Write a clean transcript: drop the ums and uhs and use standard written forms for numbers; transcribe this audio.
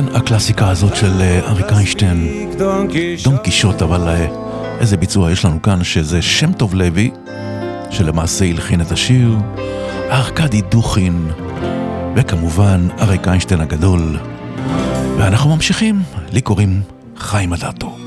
כן, הקלאסיקה הזאת של אריק איינשטיין, דון קישוט, אבל איזה ביצוע יש לנו כאן, שזה שם טוב לוי, שלמעשה הלחין את השיר, ארכדי דוכין, וכמובן אריק איינשטיין הגדול. ואנחנו ממשיכים, לי קוראים חיים אדטו.